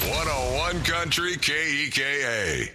101 Country KEKA.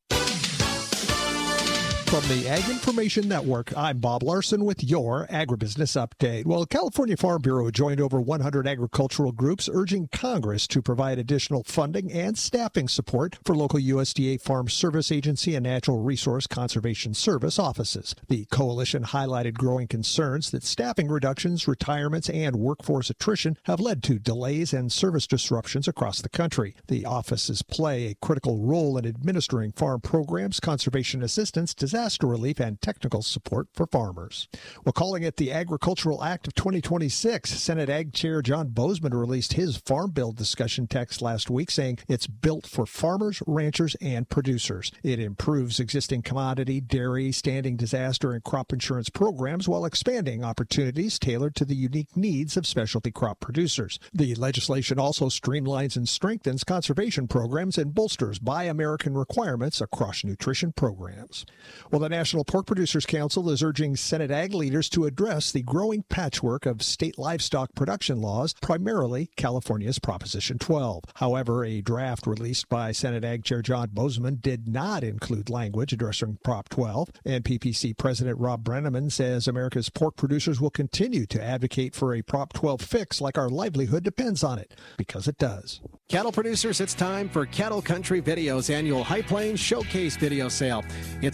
From the Ag Information Network, I'm Bob Larson with your Agribusiness Update. Well, California Farm Bureau joined over 100 agricultural groups urging Congress to provide additional funding and staffing support for local USDA Farm Service Agency and Natural Resource Conservation Service offices. The coalition highlighted growing concerns that staffing reductions, retirements, and workforce attrition have led to delays and service disruptions across the country. The offices play a critical role in administering farm programs, conservation assistance, disaster relief, and technical support for farmers. Well, calling it the Agricultural Act of 2026, Senate Ag Chair John Boozman released his Farm Bill discussion text last week, saying it's built for farmers, ranchers, and producers. It improves existing commodity, dairy, standing disaster, and crop insurance programs while expanding opportunities tailored to the unique needs of specialty crop producers. The legislation also streamlines and strengthens conservation programs and bolsters Buy American requirements across nutrition programs. Well, the National Pork Producers Council is urging Senate Ag leaders to address the growing patchwork of state livestock production laws, primarily California's Proposition 12. However, a draft released by Senate Ag Chair John Boozman did not include language addressing Prop 12. And PPC President Rob Brenneman says America's pork producers will continue to advocate for a Prop 12 fix like our livelihood depends on it, because it does. Cattle producers, it's time for Cattle Country Video's annual High Plains Showcase video sale. It's